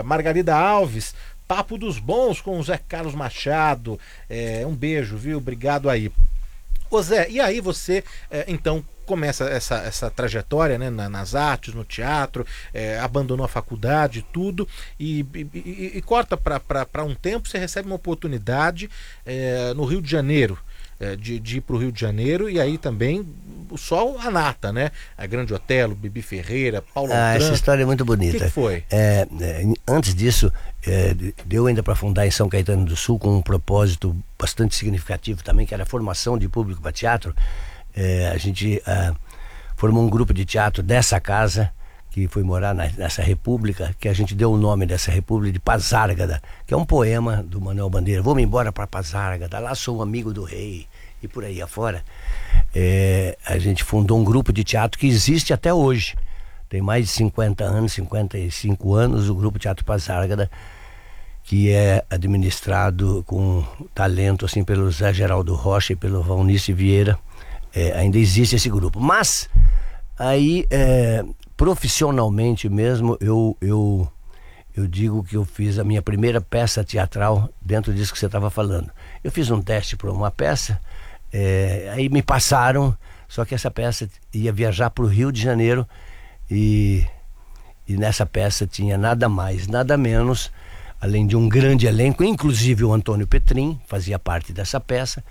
Margarida Alves, Papo dos Bons com o Zé Carlos Machado. Um beijo, viu? Obrigado aí. Ô Zé, e aí você, então, começa essa trajetória, né, nas artes, no teatro, abandonou a faculdade, tudo, e corta para um tempo, você recebe uma oportunidade no Rio de Janeiro, de ir para o Rio de Janeiro, e aí também só a nata, né? A Grande Otelo, Bibi Ferreira, Paulo Altran. Essa história é muito bonita. O que foi? Antes disso, deu ainda para fundar em São Caetano do Sul com um propósito bastante significativo também, que era a formação de público para teatro. A gente formou um grupo de teatro dessa casa, que foi morar nessa república, que a gente deu o nome dessa república de Pazárgada, que é um poema do Manuel Bandeira. Vou-me embora para Pazárgada, lá sou amigo do rei, e por aí afora. A gente fundou um grupo de teatro que existe até hoje. Tem mais de 50 anos, 55 anos, o Grupo Teatro Pazárgada, que é administrado com talento assim pelo Zé Geraldo Rocha e pelo Valnice Vieira. Ainda existe esse grupo. Mas aí, profissionalmente mesmo, eu digo que eu fiz a minha primeira peça teatral dentro disso que você estava falando. Eu fiz um teste para uma peça, aí me passaram, só que essa peça ia viajar para o Rio de Janeiro, e nessa peça tinha nada mais, nada menos, além de um grande elenco, inclusive o Antônio Petrin fazia parte dessa peça,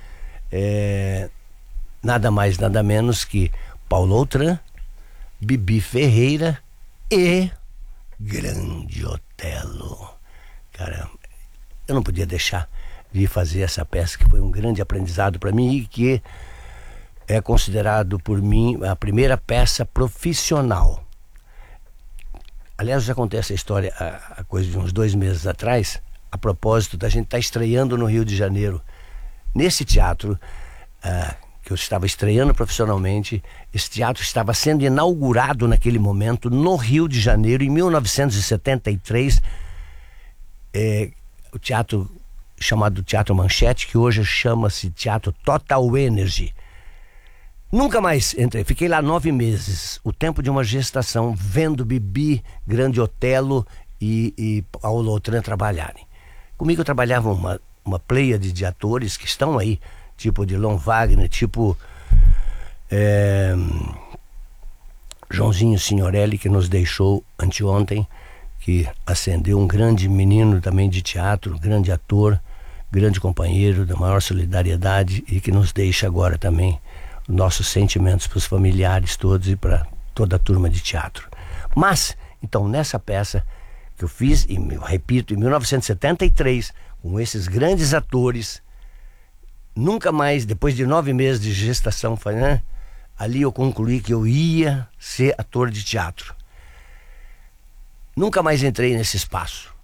nada mais, nada menos que Paulo Altran, Bibi Ferreira e Grande Otelo. Cara, eu não podia deixar de fazer essa peça, que foi um grande aprendizado para mim e que é considerado por mim a primeira peça profissional. Aliás, já contei essa história há coisa de uns 2 meses atrás, a propósito da gente estar estreando no Rio de Janeiro. Nesse teatro, que eu estava estreando profissionalmente, esse teatro estava sendo inaugurado naquele momento no Rio de Janeiro, em 1973. O teatro chamado Teatro Manchete, que hoje chama-se Teatro Total Energy. Nunca mais entrei, fiquei lá 9 meses, o tempo de uma gestação, vendo Bibi, Grande Otelo e Paulo Altran trabalharem. Comigo trabalhava uma pleiade de atores que estão aí, tipo Odilon Wagner, tipo Joãozinho Signorelli, que nos deixou anteontem, que ascendeu, um grande menino também de teatro, grande ator, grande companheiro, da maior solidariedade, e que nos deixa agora também nossos sentimentos para os familiares todos e para toda a turma de teatro. Mas, então, nessa peça que eu fiz, e repito, em 1973, com esses grandes atores, nunca mais, depois de 9 meses de gestação, ali eu concluí que eu ia ser ator de teatro. Nunca mais entrei nesse espaço.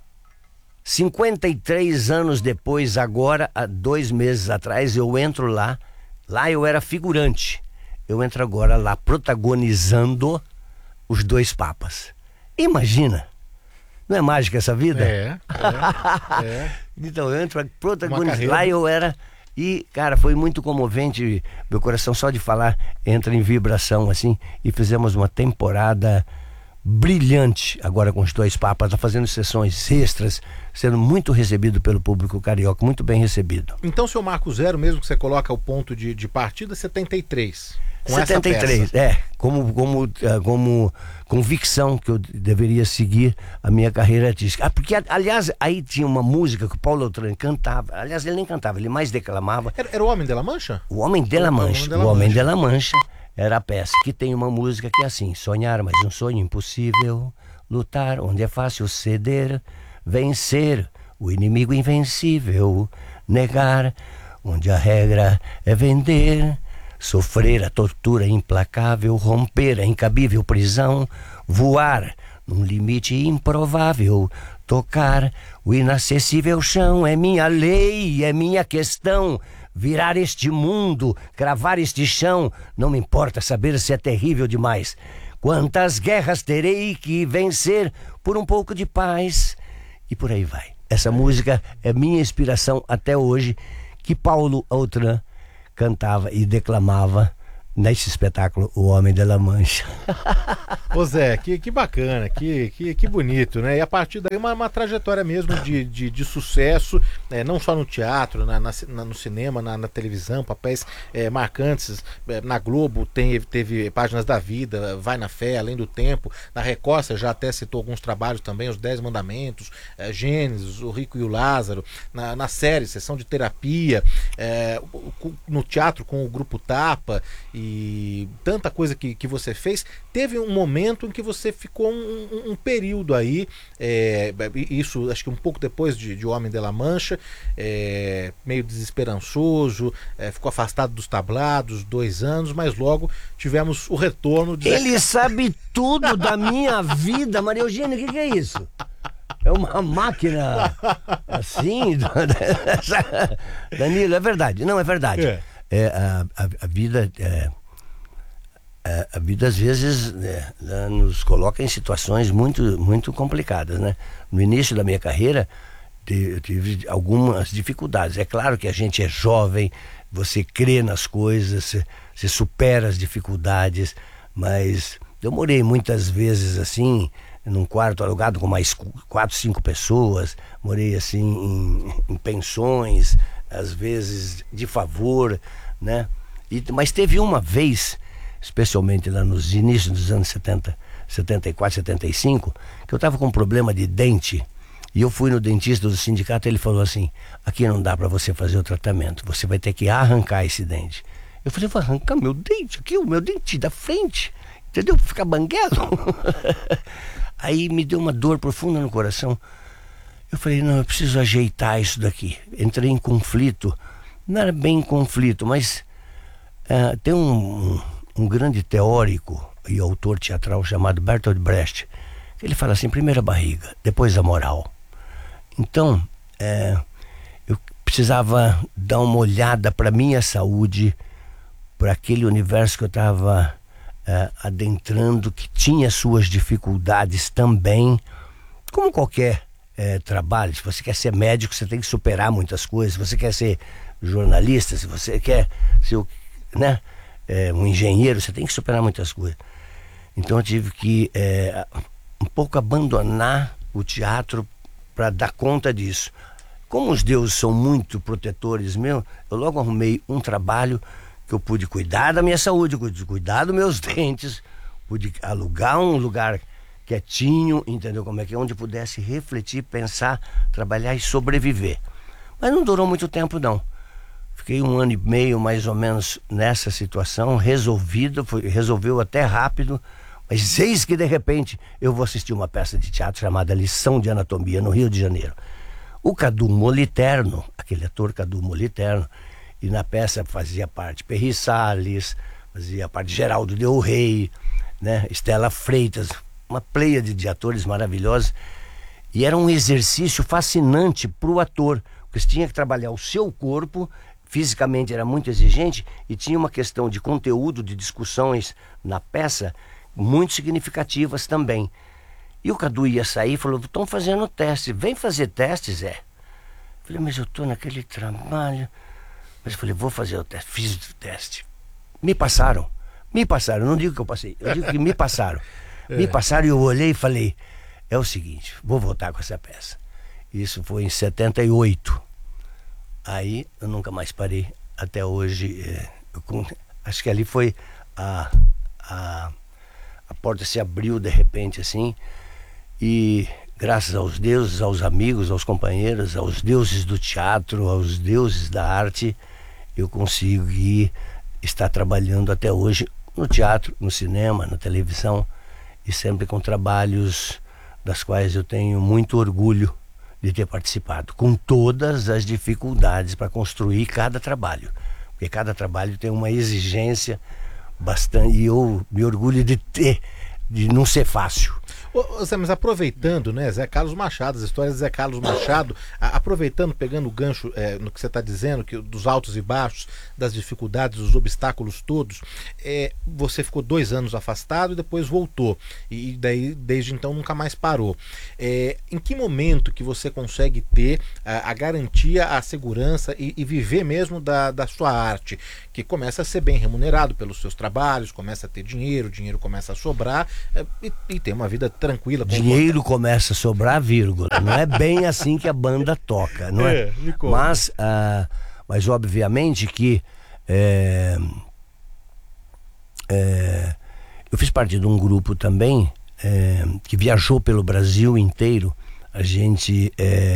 53 anos depois, agora, há 2 meses atrás, eu entro lá. Lá eu era figurante. Eu entro agora lá protagonizando Os Dois Papas. Imagina! Não é mágica essa vida? Então eu entro protagonizando. Lá eu era... E, cara, foi muito comovente. Meu coração, só de falar, entra em vibração, assim. E fizemos uma temporada brilhante agora com Os Dois Papas, tá fazendo sessões extras, sendo muito recebido pelo público carioca, muito bem recebido. Então, seu marco zero, mesmo que você coloca o ponto de partida, 73. Com 73, como convicção que eu deveria seguir a minha carreira artística. Porque, aliás, aí tinha uma música que o Paulo Altran cantava. Aliás, ele nem cantava, ele mais declamava. Era o Homem de la Mancha? O Homem de la Mancha. O Homem de la Mancha era a peça, que tem uma música que é assim: sonhar, mas um sonho impossível, lutar onde é fácil ceder, vencer o inimigo invencível, negar onde a regra é vender, sofrer a tortura implacável, romper a incabível prisão, voar num limite improvável, tocar o inacessível chão, é minha lei, é minha questão. Virar este mundo, cravar este chão, não me importa saber se é terrível demais. Quantas guerras terei que vencer por um pouco de paz? E por aí vai. Essa música é minha inspiração até hoje, que Paulo Altran cantava e declamava nesse espetáculo O Homem de La Mancha. Ô Zé, que bacana, que bonito, né? E a partir daí uma trajetória mesmo de sucesso, não só no teatro, no cinema, na televisão, papéis marcantes. Na Globo teve Páginas da Vida, Vai na Fé, Além do Tempo. Na Record você já até citou alguns trabalhos também, Os 10 Mandamentos, Gênesis, O Rico e o Lázaro. Na série, Sessão de Terapia, no teatro com o Grupo Tapa e tanta coisa que você fez. Teve um momento em que você ficou um período aí, isso acho que um pouco depois de Homem de La Mancha, meio desesperançoso, ficou afastado dos tablados, 2 anos, mas logo tivemos o retorno de... Ele sabe tudo da minha vida, Maria Eugênia, o que é isso? É uma máquina assim, Danilo, é verdade, não, é verdade. A vida... A vida às vezes nos coloca em situações muito, muito complicadas, né? No início da minha carreira eu tive algumas dificuldades. É claro que a gente é jovem, você crê nas coisas, você supera as dificuldades, mas eu morei muitas vezes assim num quarto alugado com mais 4, 5 pessoas, morei assim em pensões, às vezes de favor, né? Mas teve uma vez, especialmente lá nos inícios dos anos 70, 74, 75, que eu estava com um problema de dente, e eu fui no dentista do sindicato e ele falou assim: aqui não dá para você fazer o tratamento, você vai ter que arrancar esse dente. Eu falei: vou arrancar meu dente aqui, o meu dente da frente, entendeu? Ficar banguelo. Aí me deu uma dor profunda no coração. Eu falei: não, eu preciso ajeitar isso daqui. Entrei em conflito, não era bem conflito, mas tem um grande teórico e autor teatral chamado Bertolt Brecht, que ele fala assim: primeiro a barriga, depois a moral. Então, eu precisava dar uma olhada para minha saúde, para aquele universo que eu estava adentrando, que tinha suas dificuldades também, como qualquer trabalho. Se você quer ser médico, você tem que superar muitas coisas. Se você quer ser jornalista, se você quer ser um engenheiro, você tem que superar muitas coisas. Então eu tive que um pouco abandonar o teatro para dar conta disso. Como os deuses são muito protetores meus, eu logo arrumei um trabalho que eu pude cuidar da minha saúde, cuidar dos meus dentes, pude alugar um lugar quietinho, entendeu como é que é, onde eu pudesse refletir, pensar, trabalhar e sobreviver. Mas não durou muito tempo não. Fiquei 1 ano e meio mais ou menos nessa situação, resolveu até rápido, mas eis que de repente eu vou assistir uma peça de teatro chamada Lição de Anatomia no Rio de Janeiro. O Cadu Moliterno, aquele ator Cadu Moliterno, e na peça fazia parte Perry Salles, fazia parte Geraldo Del Rey, né? Estela Freitas, uma pleiade de atores maravilhosos, e era um exercício fascinante para o ator, porque você tinha que trabalhar o seu corpo. Fisicamente era muito exigente e tinha uma questão de conteúdo, de discussões na peça muito significativas também. E o Cadu ia sair e falou: estão fazendo teste, vem fazer teste, Zé. Eu falei: mas eu estou naquele trabalho. Mas eu falei: vou fazer o teste. Fiz o teste. Me passaram, não digo que eu passei, eu digo que me passaram. Me passaram e eu olhei e falei: é o seguinte, vou voltar com essa peça. Isso foi em 78. Aí eu nunca mais parei até hoje. Acho que ali foi a porta se abriu de repente assim, e graças aos deuses, aos amigos, aos companheiros, aos deuses do teatro, aos deuses da arte, eu consegui estar trabalhando até hoje no teatro, no cinema, na televisão, e sempre com trabalhos das quais eu tenho muito orgulho de ter participado, com todas as dificuldades para construir cada trabalho, porque cada trabalho tem uma exigência bastante, e eu me orgulho de não ser fácil. Ô, Zé, mas aproveitando, né, Zé Carlos Machado, as histórias de Zé Carlos Machado, aproveitando, pegando o gancho no que você está dizendo, que dos altos e baixos, das dificuldades, dos obstáculos todos, você ficou 2 anos afastado e depois voltou, e daí desde então nunca mais parou. Em que momento que você consegue ter a garantia, a segurança e viver mesmo da sua arte, que começa a ser bem remunerado pelos seus trabalhos, começa a ter dinheiro, o dinheiro começa a sobrar e ter uma vida tranquila. Dinheiro começa a sobrar, vírgula. Não é bem assim que a banda toca, não é? Mas obviamente que eu fiz parte de um grupo também que viajou pelo Brasil inteiro. A gente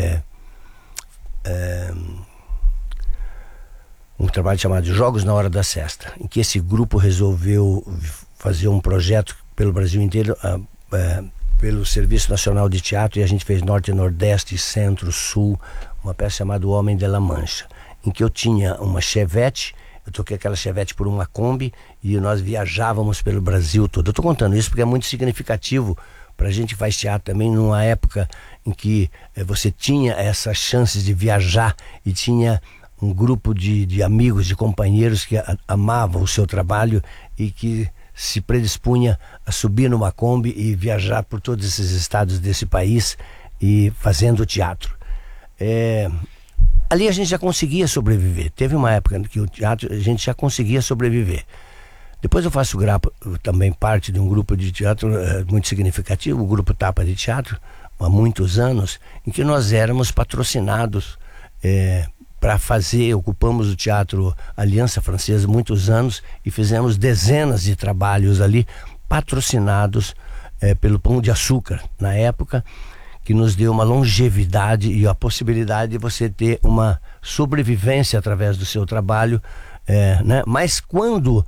um trabalho chamado Jogos na Hora da Sesta, em que esse grupo resolveu fazer um projeto pelo Brasil inteiro, pelo Serviço Nacional de Teatro, e a gente fez Norte, Nordeste, Centro, Sul, uma peça chamada O Homem de La Mancha, em que eu tinha uma Chevette, eu troquei aquela Chevette por uma Kombi e nós viajávamos pelo Brasil todo. Eu estou contando isso porque é muito significativo para a gente que faz teatro também, numa época em que você tinha essas chances de viajar e tinha um grupo de amigos, de companheiros que amavam o seu trabalho e que se predispunha a subir numa Kombi e viajar por todos esses estados desse país e fazendo teatro. Ali a gente já conseguia sobreviver. Teve uma época que o teatro a gente já conseguia sobreviver. Depois eu faço também parte de um grupo de teatro muito significativo, o Grupo Tapa de Teatro, há muitos anos, em que nós éramos patrocinados para ocupamos o Teatro Aliança Francesa muitos anos e fizemos dezenas de trabalhos ali, patrocinados pelo Pão de Açúcar, na época, que nos deu uma longevidade e a possibilidade de você ter uma sobrevivência através do seu trabalho, né? Mas quando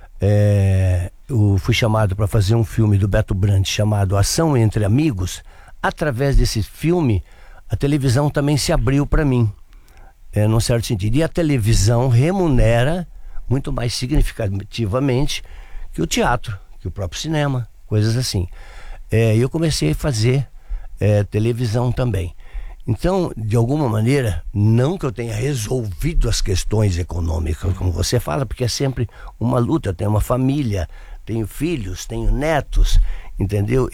eu fui chamado para fazer um filme do Beto Brandt chamado Ação Entre Amigos, através desse filme, a televisão também se abriu para mim. Num certo sentido. E a televisão remunera muito mais significativamente que o teatro, que o próprio cinema, coisas assim. Eu comecei a fazer televisão também. Então, de alguma maneira, não que eu tenha resolvido as questões econômicas, como você fala, porque é sempre uma luta. Eu tenho uma família, tenho filhos, tenho netos, entendeu?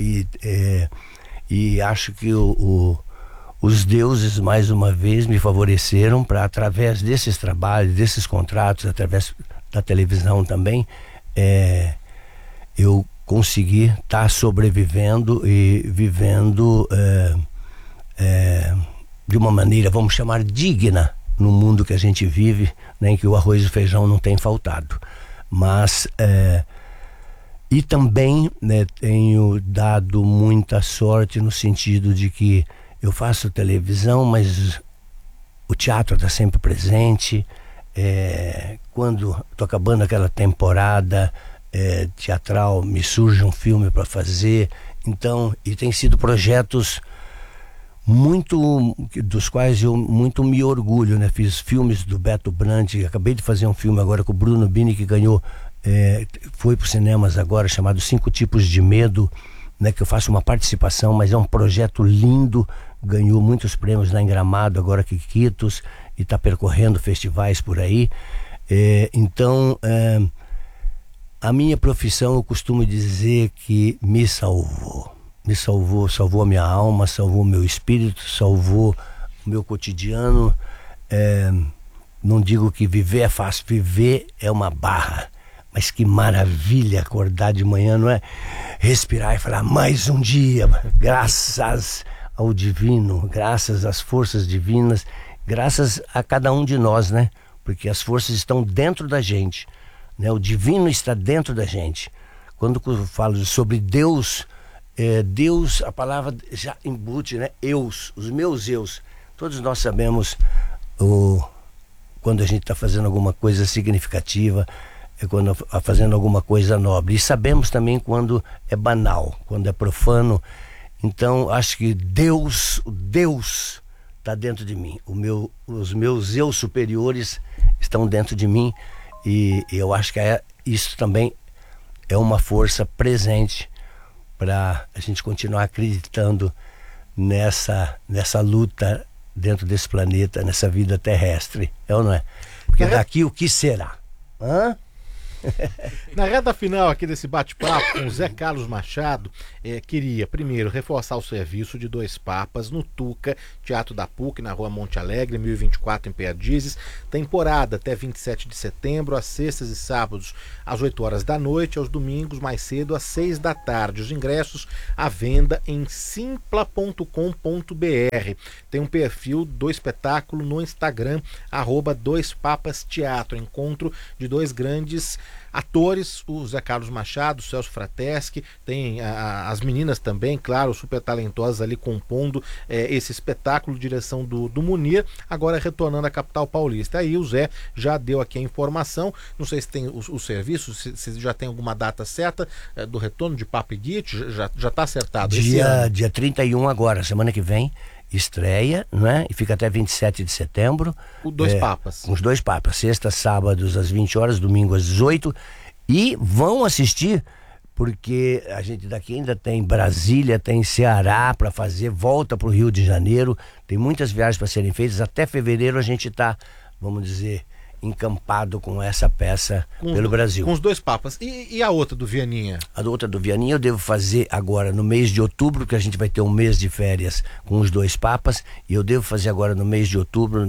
E acho que os deuses, mais uma vez, me favoreceram para, através desses trabalhos, desses contratos, através da televisão também, eu consegui estar sobrevivendo e vivendo de uma maneira, vamos chamar, digna no mundo que a gente vive, né, em que o arroz e o feijão não tem faltado. Mas, e também, né, tenho dado muita sorte no sentido de que eu faço televisão, mas o teatro está sempre presente. Quando estou acabando aquela temporada teatral, me surge um filme para fazer. Então, e tem sido projetos dos quais eu muito me orgulho, né? Fiz filmes do Beto Brandt, acabei de fazer um filme agora com o Bruno Bini, que ganhou, foi para os cinemas agora, chamado 5 Tipos de Medo, né? Que eu faço uma participação, mas é um projeto lindo. Ganhou muitos prêmios lá em Gramado, agora Quiquitos, e está percorrendo festivais por aí. Então, a minha profissão, eu costumo dizer que me salvou. Me salvou a minha alma, salvou o meu espírito, salvou o meu cotidiano. Não digo que viver é fácil, viver é uma barra. Mas que maravilha acordar de manhã, não é? Respirar e falar, mais um dia, graças ao divino, graças às forças divinas, graças a cada um de nós, né? Porque as forças estão dentro da gente, né? O divino está dentro da gente. Quando eu falo sobre Deus, Deus, a palavra já embute, né? Eus, os meus eus. Todos nós sabemos quando a gente está fazendo alguma coisa significativa, quando fazendo alguma coisa nobre. E sabemos também quando é banal, quando é profano. Então, acho que Deus está dentro de mim. Os meus eu superiores estão dentro de mim. E eu acho que isso também é uma força presente para a gente continuar acreditando nessa luta dentro desse planeta, nessa vida terrestre, é ou não é? Porque daqui o que será? Hã? Na reta final aqui desse bate-papo com o Zé Carlos Machado, queria primeiro reforçar o serviço de Dois Papas no Tuca, Teatro da PUC, na Rua Monte Alegre, 1024 em Perdizes. Temporada até 27 de setembro, às sextas e sábados às 8 horas da noite, aos domingos mais cedo às 6 da tarde. Os ingressos à venda em simpla.com.br. Tem um perfil do espetáculo no Instagram, @doispapasteatro, encontro de dois grandes atores, o Zé Carlos Machado, o Celso Frateschi, tem as meninas também, claro, super talentosas ali compondo esse espetáculo, direção do Munir, agora retornando à capital paulista. Aí o Zé já deu aqui a informação, não sei se tem o serviço, se já tem alguma data certa do retorno de Papo e Guite, já está acertado? Dia 31 agora, semana que vem, estreia, né? E fica até 27 de setembro. O Dois Papas. Os Dois Papas, sexta, sábados às 20 horas, domingo às 18. E vão assistir, porque a gente daqui ainda tem Brasília, tem Ceará para fazer, volta para o Rio de Janeiro, tem muitas viagens para serem feitas. Até fevereiro a gente está, vamos dizer, encampado com essa peça pelo Brasil. Com os Dois Papas. E a outra do Vianinha? A outra do Vianinha eu devo fazer agora no mês de outubro, que a gente vai ter um mês de férias com os Dois Papas, e eu devo fazer agora no mês de outubro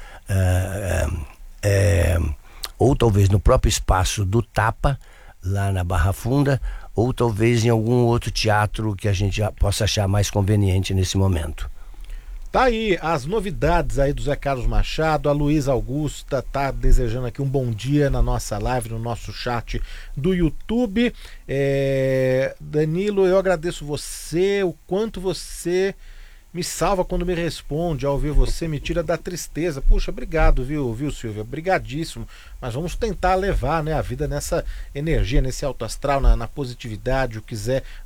ou talvez no próprio espaço do Tapa, lá na Barra Funda, ou talvez em algum outro teatro que a gente possa achar mais conveniente nesse momento. Tá aí as novidades aí do Zé Carlos Machado. A Luísa Augusta tá desejando aqui um bom dia na nossa live, no nosso chat do YouTube. Danilo, eu agradeço você, o quanto você me salva quando me responde. Ao ouvir você, me tira da tristeza. Puxa, obrigado, viu, Silvia? Obrigadíssimo. Mas vamos tentar levar, né, a vida nessa energia, nesse alto astral, na positividade. O que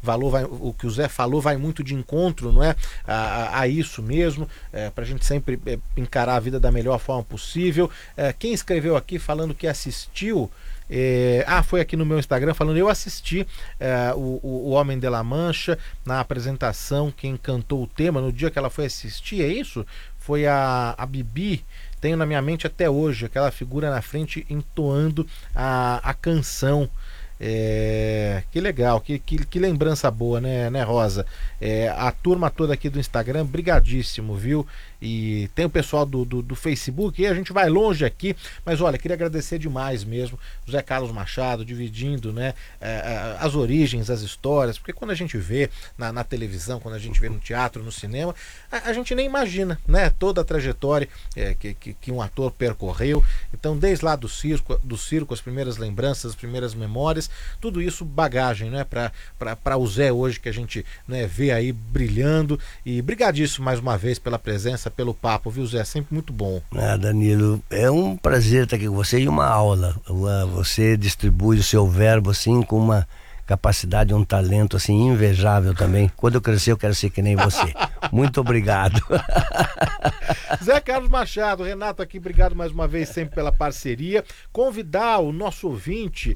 o Zé falou vai muito de encontro, não é? A isso mesmo, pra gente sempre encarar a vida da melhor forma possível. Quem escreveu aqui falando que assistiu, foi aqui no meu Instagram falando, eu assisti o Homem de la Mancha na apresentação, quem cantou o tema no dia que ela foi assistir, é isso? Foi a Bibi. Tenho na minha mente até hoje aquela figura na frente entoando a canção. Que legal, que lembrança boa, né, Rosa? A turma toda aqui do Instagram, brigadíssimo, viu? E tem o pessoal do Facebook, e a gente vai longe aqui, mas olha, queria agradecer demais mesmo o Zé Carlos Machado dividindo, né, as origens, as histórias, porque quando a gente vê na televisão, quando a gente vê no teatro, no cinema, a gente nem imagina, né, toda a trajetória que um ator percorreu. Então, desde lá do circo, as primeiras lembranças, as primeiras memórias, tudo isso bagagem, né, para o Zé hoje, que a gente, né, vê aí brilhando. E brigadíssimo mais uma vez pela presença, pelo papo, viu, Zé? Sempre muito bom. Danilo, é um prazer estar aqui com você e uma aula. Você distribui o seu verbo assim com uma capacidade, um talento assim invejável também. Quando eu crescer eu quero ser que nem você. Muito obrigado. Zé Carlos Machado, Renato aqui, obrigado mais uma vez sempre pela parceria. Convidar o nosso ouvinte,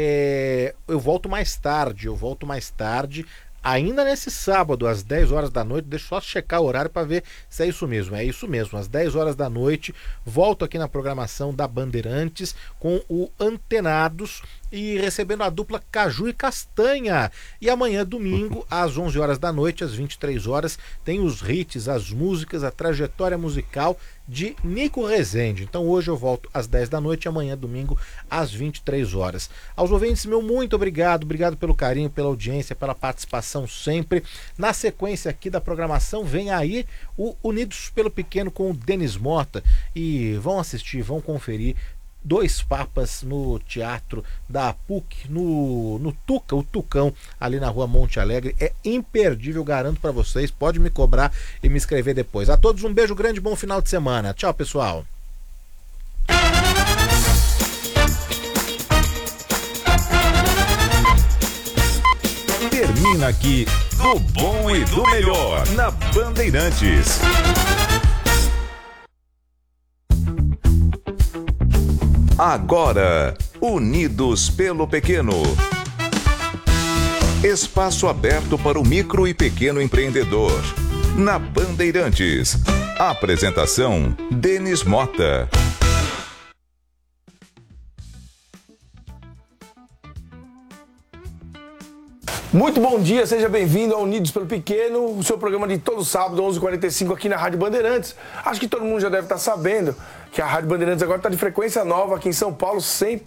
eu volto mais tarde, ainda nesse sábado, às 10 horas da noite. Deixa eu só checar o horário para ver se é isso mesmo. É isso mesmo, às 10 horas da noite, volto aqui na programação da Bandeirantes com o Antenados e recebendo a dupla Caju e Castanha. E amanhã, domingo, às 11 horas da noite, às 23 horas, tem os hits, as músicas, a trajetória musical de Nico Rezende. Então hoje eu volto às 10 da noite e amanhã, domingo, às 23 horas. Aos ouvintes, meu muito obrigado pelo carinho, pela audiência, pela participação sempre. Na sequência aqui da programação vem aí o Unidos pelo Pequeno com o Denis Mota, e vão assistir, vão conferir Dois Papas no Teatro da PUC, no Tuca, o Tucão, ali na Rua Monte Alegre. É imperdível, garanto para vocês. Pode me cobrar e me escrever depois. A todos um beijo grande, bom final de semana. Tchau, pessoal. Termina aqui Do Bom e do Melhor na Bandeirantes. Agora, Unidos pelo Pequeno. Espaço aberto para o micro e pequeno empreendedor. Na Bandeirantes. Apresentação: Denis Mota. Muito bom dia, seja bem-vindo ao Unidos pelo Pequeno, o seu programa de todo sábado, 11h45, aqui na Rádio Bandeirantes. Acho que todo mundo já deve estar sabendo que a Rádio Bandeirantes agora está de frequência nova aqui em São Paulo,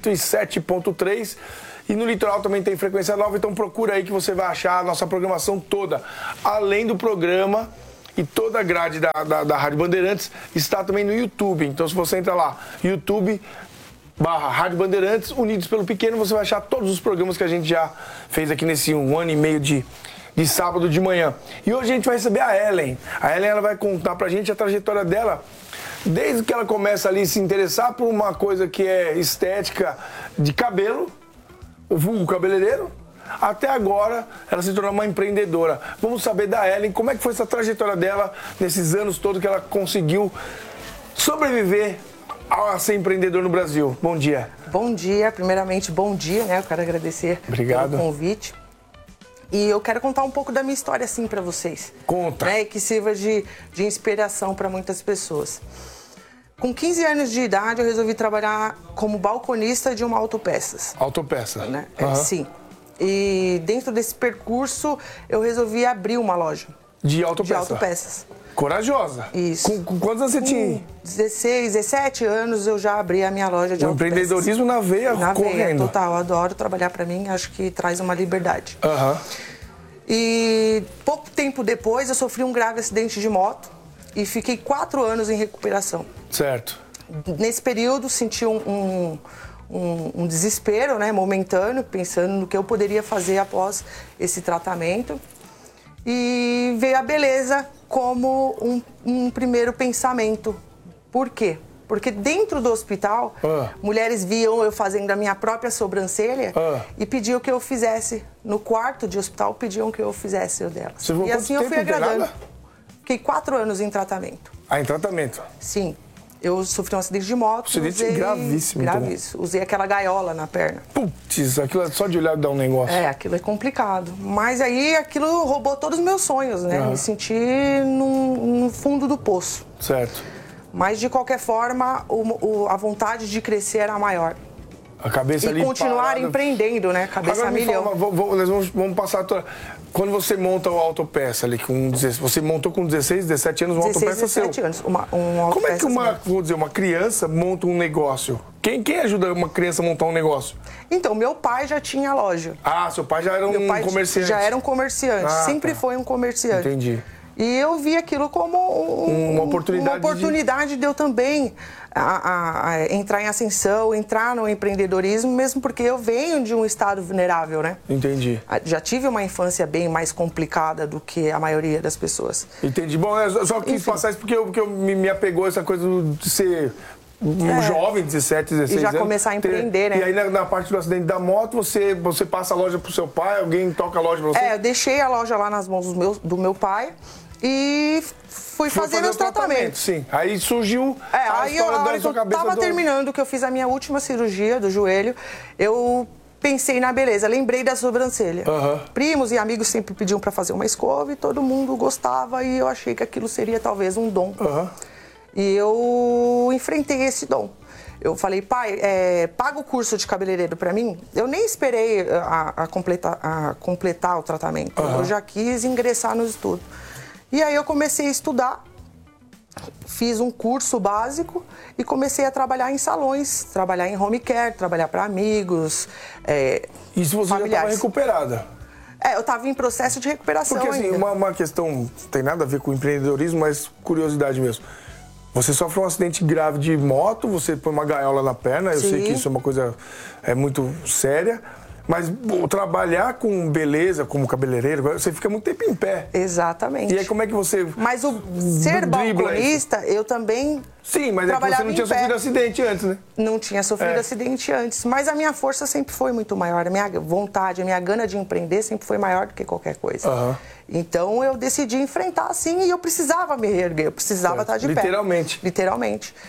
107.3. E no litoral também tem frequência nova, então procura aí que você vai achar a nossa programação toda. Além do programa e toda a grade da Rádio Bandeirantes está também no YouTube. Então se você entra lá, YouTube/Rádio Bandeirantes, Unidos pelo Pequeno, você vai achar todos os programas que a gente já fez aqui nesse 1 ano e meio de sábado de manhã. E hoje a gente vai receber a Ellen. A Ellen, ela vai contar pra gente a trajetória dela, desde que ela começa ali a se interessar por uma coisa que é estética de cabelo, o vulgo cabeleireiro, até agora ela se tornou uma empreendedora. Vamos saber da Ellen como é que foi essa trajetória dela nesses anos todos que ela conseguiu sobreviver a ser empreendedor no Brasil. Bom dia. Bom dia, primeiramente bom dia, né? Eu quero agradecer pelo convite. E eu quero contar um pouco da minha história assim para vocês. Conta. Né? E que sirva de inspiração para muitas pessoas. Com 15 anos de idade, eu resolvi trabalhar como balconista de uma autopeças. Autopeça? Né? Sim. E dentro desse percurso, eu resolvi abrir uma loja. De autopeça? De autopeças. Corajosa. Isso. Com quantos anos você tinha? 16, 17 anos eu já abri a minha loja de autopeças. Empreendedorismo na veia, correndo. Veia, total. Adoro trabalhar para mim, acho que traz uma liberdade. Aham. E pouco tempo depois eu sofri um grave acidente de moto e fiquei 4 anos em recuperação. Certo. Nesse período senti um desespero, né, momentâneo, pensando no que eu poderia fazer após esse tratamento. E veio a beleza como um primeiro pensamento. Por quê? Porque dentro do hospital, mulheres viam eu fazendo a minha própria sobrancelha e pediam que eu fizesse. No quarto de hospital, pediam que eu fizesse o delas. Você e assim eu fui agradando. Nada? Fiquei 4 anos em tratamento. Ah, em tratamento? Sim. Eu sofri um acidente de moto. Acidente gravíssimo. Gravíssimo. Usei aquela gaiola na perna. Putz, aquilo só de olhar dá um negócio. Aquilo é complicado. Mas aí aquilo roubou todos os meus sonhos, né? Me senti no fundo do poço. Certo. Mas de qualquer forma, a vontade de crescer era maior. A cabeça ali E continuar parada. Empreendendo, né? Cabeça Agora, a milhão. Nós vamos passar a tua... Quando você monta o autopeça ali, você montou com 16, 17 anos um autopeça seu. 17 anos, um Como é que autopeça uma criança monta um negócio? Quem ajuda uma criança a montar um negócio? Então, meu pai já tinha loja. Ah, seu pai já era um comerciante. Já era um comerciante, sempre foi um comerciante. Entendi. E eu vi aquilo como uma oportunidade de eu também entrar em ascensão, entrar no empreendedorismo, mesmo porque eu venho de um estado vulnerável, né? Entendi. Já tive uma infância bem mais complicada do que a maioria das pessoas. Entendi. Bom, eu só quis passar isso porque me apegou essa coisa de ser... jovem, 17, 16 anos. E já começar a empreender, né? E aí na parte do acidente da moto, você passa a loja pro seu pai, alguém toca a loja pra você? Eu deixei a loja lá nas mãos do meu pai e fui fazer meus tratamentos. Sim. Aí surgiu a história hora da que sua eu cabeça. tava terminando, que eu fiz a minha última cirurgia do joelho, eu pensei na beleza, lembrei da sobrancelha. Primos e amigos sempre pediam para fazer uma escova e todo mundo gostava e eu achei que aquilo seria talvez um dom. E eu enfrentei esse dom. Eu falei, pai, paga o curso de cabeleireiro para mim. Eu nem esperei a completar o tratamento. Eu já quis ingressar no estudo. E aí eu comecei a estudar, fiz um curso básico e comecei a trabalhar em salões, trabalhar em home care, trabalhar para amigos, Isso você familiares. já estava recuperada? Eu estava em processo de recuperação. Porque assim, ainda. uma questão, não tem nada a ver com empreendedorismo, mas curiosidade mesmo. Você sofreu um acidente grave de moto, você põe uma gaiola na perna, eu sei que isso é uma coisa muito séria, mas trabalhar com beleza, como cabeleireiro, você fica muito tempo em pé. Exatamente. E aí como é que você Mas o ser balconista, eu também Sim, mas é que você não tinha sofrido acidente antes, né? Não tinha sofrido acidente antes, mas a minha força sempre foi muito maior, a minha vontade, a minha gana de empreender sempre foi maior do que qualquer coisa. Então eu decidi enfrentar assim e eu precisava me reerguer, eu precisava estar de pé. Literalmente. Literalmente.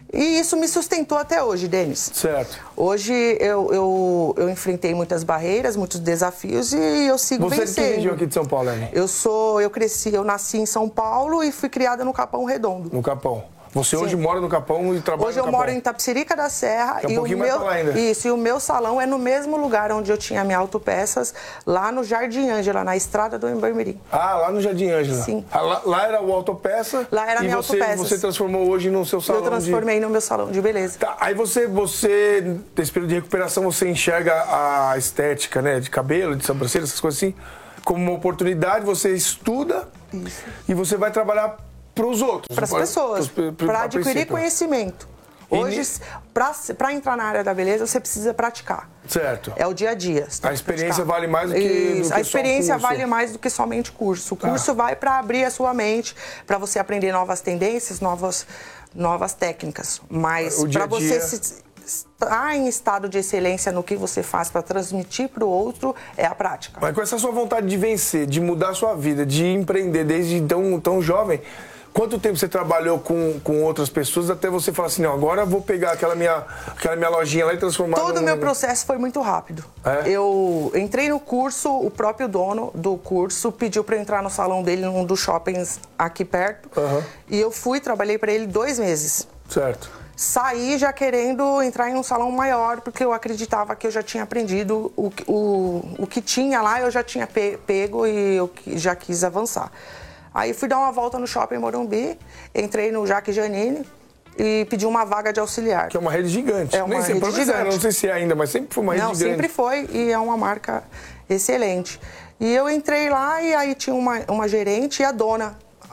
E isso me sustentou até hoje, Denis. Certo. Hoje eu enfrentei muitas barreiras, muitos desafios e eu sigo vencendo. Você é de que região aqui de São Paulo, Ellen? Eu nasci em São Paulo e fui criada no Capão Redondo. No Capão. Você Sim. hoje mora no Capão e trabalha no Capão? Hoje eu moro em Itapecerica da Serra. É um pouquinho mais pra lá ainda. Isso, e o meu salão é no mesmo lugar onde eu tinha minha autopeças, lá no Jardim Ângela, na estrada do Embermirim. Ah, lá no Jardim Ângela. Sim. Lá era o autopeça. Lá era a minha autopeça. Você transformou hoje no seu salão Eu transformei no meu salão de beleza. Tá, aí você, nesse período de recuperação, você enxerga a estética, né, de cabelo, de sobrancelha, essas coisas assim, como uma oportunidade, você estuda. Isso. E você vai trabalhar para os outros. Para as pessoas, para adquirir conhecimento. Hoje, para entrar na área da beleza, você precisa praticar. Certo. É o dia a dia. A experiência vale mais do que a experiência vale mais do que somente curso. O curso vai para abrir a sua mente, para você aprender novas tendências, novas técnicas. Mas para você estar em estado de excelência no que você faz para transmitir para o outro, é a prática. Mas com essa sua vontade de vencer, de mudar a sua vida, de empreender desde tão jovem, quanto tempo você trabalhou com outras pessoas até você falar assim, não, agora eu vou pegar aquela minha lojinha lá e transformar... Todo o meu processo foi muito rápido. É? Eu entrei no curso, o próprio dono do curso pediu para eu entrar no salão dele, num dos shoppings aqui perto. E eu trabalhei para ele 2 meses. Certo. Saí já querendo entrar em um salão maior, porque eu acreditava que eu já tinha aprendido o que tinha lá, eu já tinha pego e eu já quis avançar. Aí fui dar uma volta no Shopping Morumbi, entrei no Jaque Janine e pedi uma vaga de auxiliar. Que é uma rede gigante. É uma rede gigante. Não sei se é ainda, mas sempre foi uma rede grande. Não, sempre foi e é uma marca excelente. E eu entrei lá e aí tinha uma gerente e a dona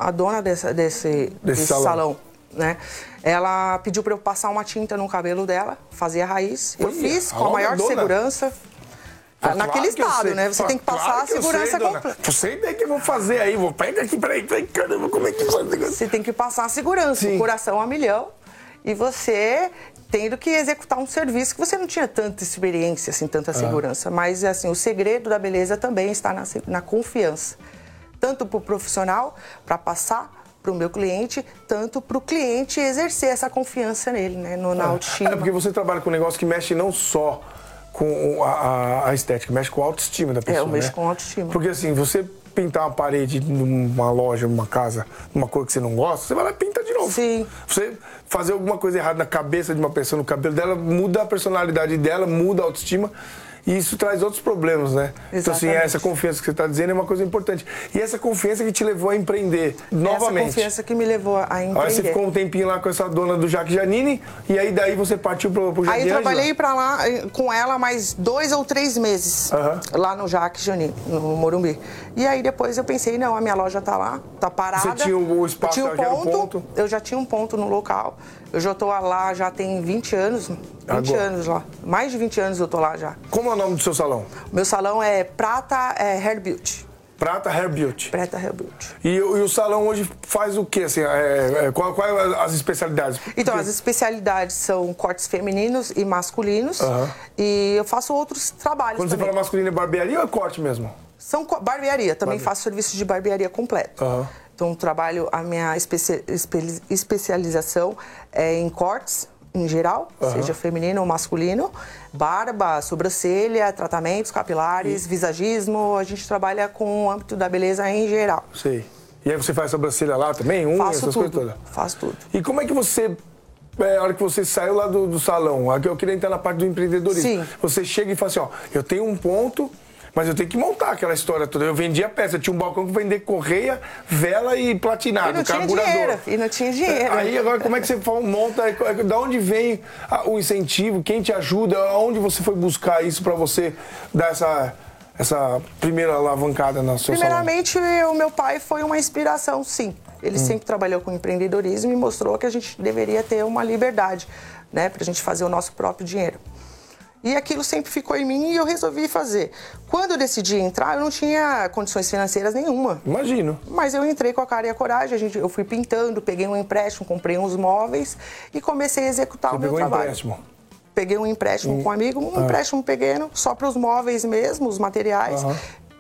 desse salão, né? Ela pediu para eu passar uma tinta no cabelo dela, fazer a raiz. Eu fiz com a maior segurança. Naquele estado, né? Você tem que passar a segurança completa. Não sei nem o que eu vou fazer aí. Pega aqui, peraí, caramba, como é que faz? Você tem que passar a segurança, o coração a milhão. E você tendo que executar um serviço que você não tinha tanta experiência, assim, tanta segurança. Mas, assim, o segredo da beleza também está na confiança. Tanto para o profissional, para passar para o meu cliente, tanto para o cliente exercer essa confiança nele, né? Na autoestima. É porque você trabalha com um negócio que mexe não só com a estética, mexe com a autoestima da pessoa, eu mexo com a autoestima. Porque assim, você pintar uma parede numa loja, numa casa, numa cor que você não gosta, você vai lá e pinta de novo. Sim. Você fazer alguma coisa errada na cabeça de uma pessoa, no cabelo dela, muda a personalidade dela, muda a autoestima. E isso traz outros problemas, né? Exatamente. Então, assim, essa confiança que você está dizendo é uma coisa importante. E essa confiança que te levou a empreender novamente. Essa confiança que me levou a empreender. Aí você ficou um tempinho lá com essa dona do Jaque Janine, e aí daí você partiu pro Jardim Ângela? Aí eu trabalhei para lá com ela mais 2 ou 3 meses, lá no Jaque Janine, no Morumbi. E aí depois eu pensei, não, a minha loja tá lá, tá parada. Você tinha o espaço, eu tinha ponto. Eu já tinha um ponto no local. Eu já tô lá, já tem 20 anos. 20 anos lá. Mais de 20 anos eu tô lá já. Como é o nome do seu salão? Meu salão é Prata Hair Beauty. Prata Hair Beauty. Prata Hair Beauty. E o salão hoje faz o quê? Assim, qual as especialidades? Então, as especialidades são cortes femininos e masculinos. E eu faço outros trabalhos Quando também. você fala masculino, é barbearia ou é corte mesmo? São barbearia. Também faço serviço de barbearia completo. Então, trabalho, a minha especialização é em cortes, em geral, seja feminino ou masculino, barba, sobrancelha, tratamentos capilares, visagismo, a gente trabalha com o âmbito da beleza em geral. Sei. E aí você faz sobrancelha lá também? Faço tudo, faço tudo. E como é que você, a hora que você saiu lá do salão, aqui eu queria entrar na parte do empreendedorismo. Sim. Você chega e fala assim, ó, eu tenho um ponto, mas eu tenho que montar aquela história toda. Eu vendia peça, eu tinha um balcão que vendia correia, vela e platinado, carburador. E não tinha dinheiro. Aí agora como é que você monta, da onde vem o incentivo, quem te ajuda, aonde você foi buscar isso para você dar essa primeira alavancada na sua Primeiramente, o meu pai foi uma inspiração, sim. Ele sempre trabalhou com empreendedorismo e mostrou que a gente deveria ter uma liberdade, né, pra gente fazer o nosso próprio dinheiro. E aquilo sempre ficou em mim e eu resolvi fazer. Quando eu decidi entrar, eu não tinha condições financeiras nenhuma. Imagino. Mas eu entrei com a cara e a coragem, eu fui pintando, peguei um empréstimo, comprei uns móveis e comecei a executar o meu trabalho. Empréstimo? Peguei um empréstimo com um amigo, um empréstimo pequeno, só para os móveis mesmo, os materiais.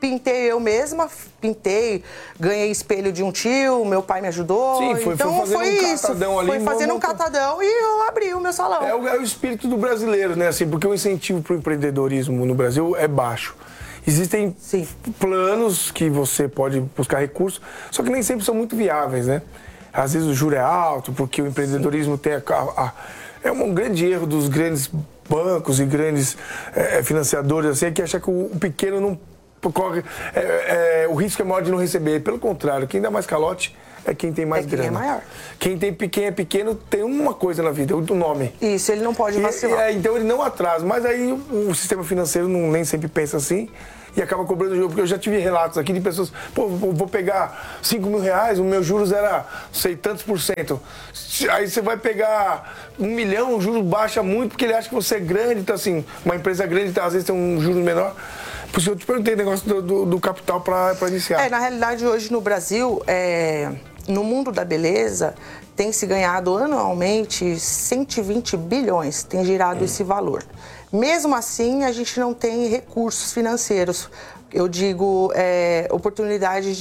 pintei eu mesma, ganhei espelho de um tio, meu pai me ajudou. Sim, foi fazendo foi fazendo um catadão e eu abri o meu salão. É o espírito do brasileiro, né? Assim, porque o incentivo para o empreendedorismo no Brasil é baixo. Existem planos que você pode buscar recursos, só que nem sempre são muito viáveis, né? Às vezes o juro é alto, porque o empreendedorismo tem é um grande erro dos grandes bancos e grandes financiadores, assim, é que achar que o pequeno não corre... o risco é maior de não receber. Pelo contrário, quem dá mais calote é quem tem mais grana. Quem é maior. Quem é pequeno tem uma coisa na vida, o nome. Isso, ele não pode vacilar. Então ele não atrasa. Mas aí o sistema financeiro nem sempre pensa assim e acaba cobrando o jogo. Porque eu já tive relatos aqui de pessoas, pô, vou pegar 5 mil reais, o meu juros era sei tantos %. Aí você vai pegar 1 milhão, o juros baixa muito porque ele acha que você é grande. Então assim, uma empresa grande às vezes tem um juros menor. Por isso eu te perguntei o negócio do capital para iniciar. Na realidade, hoje no Brasil, no mundo da beleza, tem se ganhado anualmente 120 bilhões, tem girado esse valor. Mesmo assim, a gente não tem recursos financeiros, eu digo, oportunidade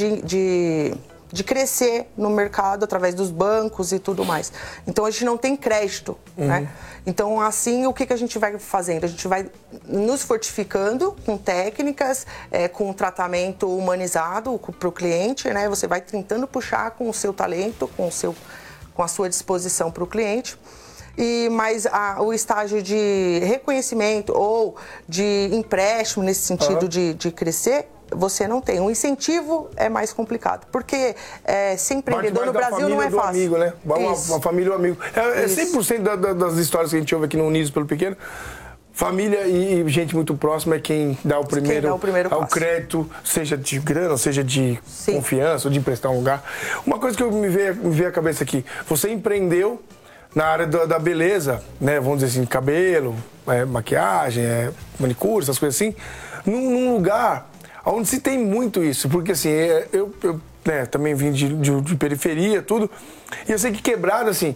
de crescer no mercado através dos bancos e tudo mais. Então, a gente não tem crédito, né? Então, assim, o que a gente vai fazendo? A gente vai nos fortificando com técnicas, com tratamento humanizado para o cliente, né? Você vai tentando puxar com o seu talento, com a sua disposição para o cliente. Mas o estágio de reconhecimento ou de empréstimo, nesse sentido de crescer, você não tem. O incentivo é mais complicado, porque ser empreendedor no Brasil não é fácil. Amigo, né? Uma família ou amigo. 100% das histórias que a gente ouve aqui no Unidos pelo Pequeno, família e gente muito próxima é quem dá o primeiro ao crédito, seja de grana, seja de confiança, ou de emprestar um lugar. Uma coisa que me veio à cabeça aqui, você empreendeu na área da beleza, né? Vamos dizer assim, cabelo, maquiagem, manicure, essas coisas assim, num lugar onde se tem muito isso, porque assim, eu também vim de periferia, tudo, e eu sei que Quebrada, assim,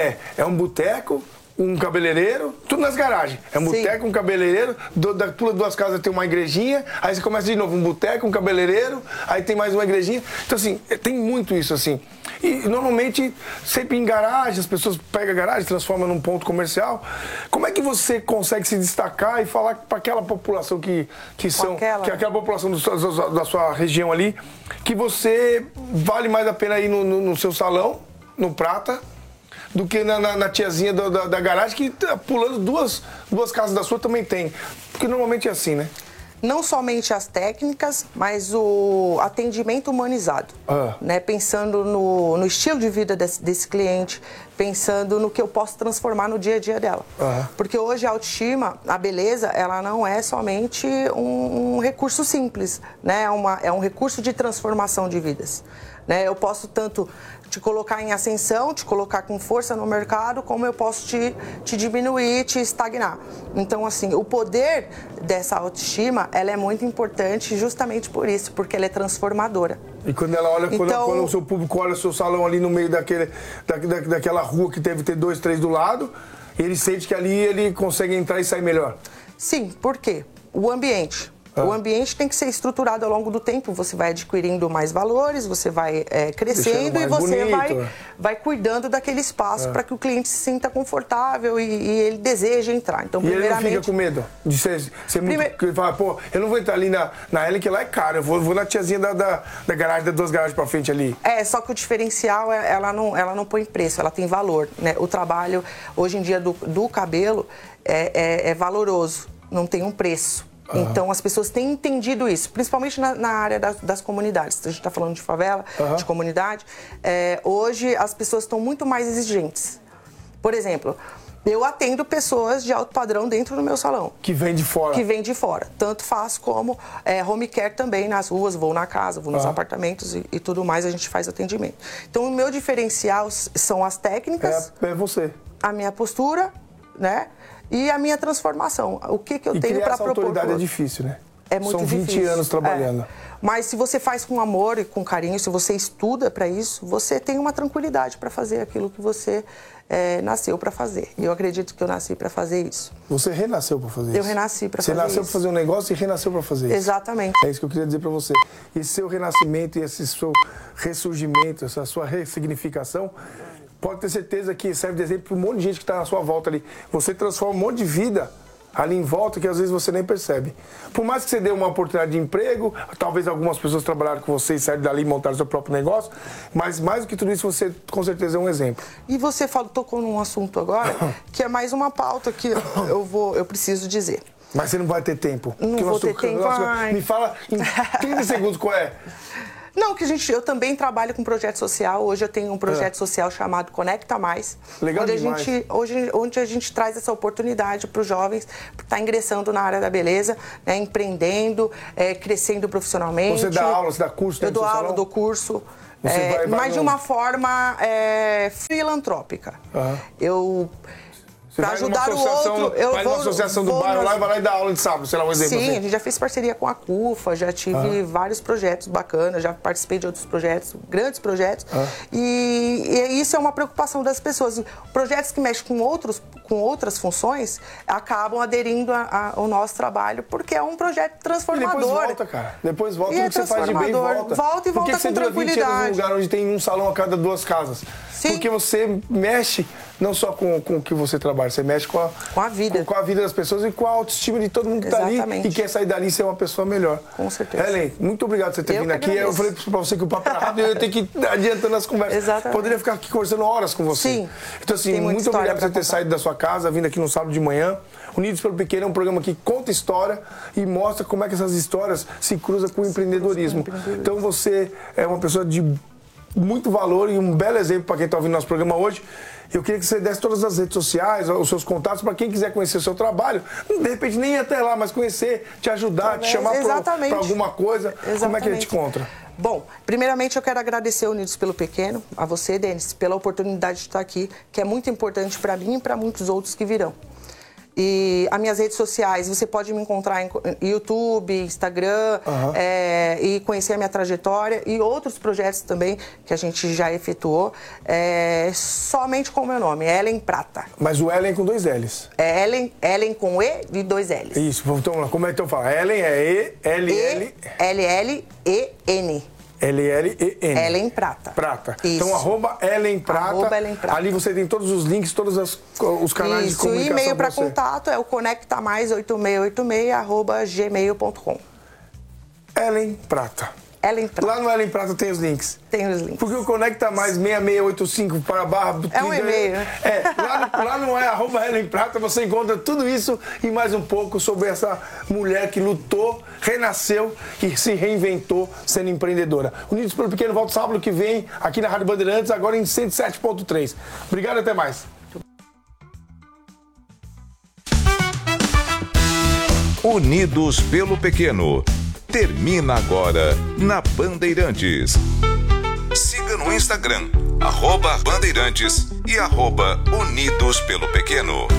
é um boteco, um cabeleireiro, tudo nas garagens. É um boteco, um cabeleireiro, pula 2 casas tem uma igrejinha, aí você começa de novo, um boteco, um cabeleireiro, aí tem mais uma igrejinha. Então, assim, tem muito isso, assim. E normalmente, sempre em garagem, as pessoas pegam a garagem, transformam num ponto comercial. Como é que você consegue se destacar e falar para aquela população que é aquela população da sua região ali, que você vale mais a pena ir no seu salão, no Prata, do que na tiazinha da garagem, que pulando duas casas da sua também tem. Porque normalmente é assim, né? Não somente as técnicas, mas o atendimento humanizado. Né? Pensando no estilo de vida desse cliente, pensando no que eu posso transformar no dia a dia dela. Porque hoje a autoestima, a beleza, ela não é somente um recurso simples, né? É um recurso de transformação de vidas. Né? Eu posso tanto te colocar em ascensão, te colocar com força no mercado, como eu posso te diminuir, te estagnar. Então, assim, o poder dessa autoestima, ela é muito importante justamente por isso, porque ela é transformadora. E quando ela olha, quando o seu público olha o seu salão ali no meio daquela rua que deve ter 2, 3 do lado, ele sente que ali ele consegue entrar e sair melhor. Sim, por quê? O ambiente. O ambiente tem que ser estruturado ao longo do tempo. Você vai adquirindo mais valores, você vai crescendo e você vai cuidando daquele espaço para que o cliente se sinta confortável e ele deseje entrar. Então, primeiramente... ele não fica com medo de ser muito... Fala, pô, eu não vou entrar ali na Ellen, que lá é caro. Eu vou na tiazinha da garagem, das 2 garagens para frente ali. Só que o diferencial, ela não põe preço, ela tem valor. Né? O trabalho, hoje em dia, do cabelo é valoroso, não tem um preço. Então, as pessoas têm entendido isso, principalmente na área das comunidades. A gente está falando de favela, de comunidade. Hoje, as pessoas estão muito mais exigentes. Por exemplo, eu atendo pessoas de alto padrão dentro do meu salão. Que vem de fora. Que vem de fora. Tanto faço como home care também nas ruas, vou na casa, vou nos apartamentos e tudo mais, a gente faz atendimento. Então, o meu diferencial são as técnicas. É você. A minha postura, né? E a minha transformação. O que eu tenho para propor? Essa autoridade é difícil, né? É muito difícil. São 20 anos trabalhando. Mas se você faz com amor e com carinho, se você estuda para isso, você tem uma tranquilidade para fazer aquilo que você nasceu para fazer. E eu acredito que eu nasci para fazer isso. Você renasceu para fazer isso? Eu renasci para fazer isso. Você nasceu para fazer um negócio e renasceu para fazer isso. Exatamente. É isso que eu queria dizer para você. Esse seu renascimento e esse seu ressurgimento, essa sua ressignificação, pode ter certeza que serve de exemplo para um monte de gente que está na sua volta ali. Você transforma um monte de vida ali em volta que às vezes você nem percebe. Por mais que você dê uma oportunidade de emprego, talvez algumas pessoas trabalharam com você e saíram dali e montaram seu próprio negócio, mas mais do que tudo isso, você com certeza é um exemplo. E você tocou num assunto agora que é mais uma pauta que eu preciso dizer. Mas você não vai ter tempo. Não vou ter tempo. Me fala em 30 segundos qual é. Não, que eu também trabalho com projeto social. Hoje eu tenho um projeto social chamado Conecta Mais. Legal onde a gente traz essa oportunidade para os jovens estar ingressando na área da beleza, né, empreendendo, crescendo profissionalmente. Você dá aula, você dá curso? Eu dou aula, dou curso. Mas de uma forma filantrópica. Eu... Para ajudar o outro, eu vou numa associação do bairro lá e vai lá e dá aula de sábado, sei lá, um exemplo. Sim, a gente já fez parceria com a CUFA, já tive vários projetos bacanas, já participei de outros projetos, grandes projetos. E isso é uma preocupação das pessoas. Projetos que mexem com outras funções acabam aderindo ao nosso trabalho, porque é um projeto transformador. E depois volta, cara. Depois volta, e tudo que você faz de bem volta. Volta e volta com tranquilidade. Por que você dura 20 anos num lugar onde tem um salão a cada 2 casas? Sim. Porque você mexe não só com o que você trabalha, você mexe com a vida. Com a vida das pessoas e com a autoestima de todo mundo que está ali e quer sair dali e ser uma pessoa melhor. Com certeza. Ellen, muito obrigado por você ter vindo aqui. Eu falei para você que o papo era rápido e eu tenho que ir adiantando as conversas. Exatamente. Poderia ficar aqui conversando horas com você. Sim. Então, assim, muito obrigado por você ter saído da sua casa, vindo aqui no sábado de manhã. Unidos pelo Pequeno é um programa que conta história e mostra como é que essas histórias se cruzam com o empreendedorismo. Então, você é uma pessoa de muito valor e um belo exemplo para quem está ouvindo nosso programa hoje. Eu queria que você desse todas as redes sociais, os seus contatos, para quem quiser conhecer o seu trabalho. De repente nem ir até lá, mas conhecer, te ajudar, te chamar para alguma coisa. Exatamente. Como é que ele te encontra? Bom, primeiramente eu quero agradecer Unidos pelo Pequeno, a você, Denis, pela oportunidade de estar aqui, que é muito importante para mim e para muitos outros que virão. E as minhas redes sociais, você pode me encontrar em YouTube, Instagram, e conhecer a minha trajetória e outros projetos também que a gente já efetuou, somente com o meu nome, Ellen Prata. Mas o Ellen com 2 L's. É Ellen com E e 2 L's. Isso, então como é que eu falo? Ellen é E-L-L... L-L-E-N. L-L-E-N. Ellen Prata. Isso. Então, @Ellen Prata. Ali você tem todos os links, todos os canais de comunicação. O e-mail para contato é o conectamais8686@gmail.com. Ellen Prata. Ellen Prata. Lá no Ellen Prata tem os links. Tem os links. Porque o Conecta Mais 6685 para barra... É um e-mail. Lá não é @Ellen Prata, você encontra tudo isso e mais um pouco sobre essa mulher que lutou, renasceu e se reinventou sendo empreendedora. Unidos pelo Pequeno volta sábado que vem aqui na Rádio Bandeirantes, agora em 107.3. Obrigado e até mais. Unidos pelo Pequeno. Termina agora na Bandeirantes. Siga no Instagram, @Bandeirantes e @Unidos pelo Pequeno.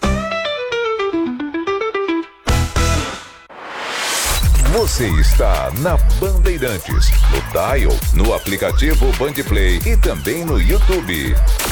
Você está na Bandeirantes, no Dial, no aplicativo Bandplay e também no YouTube.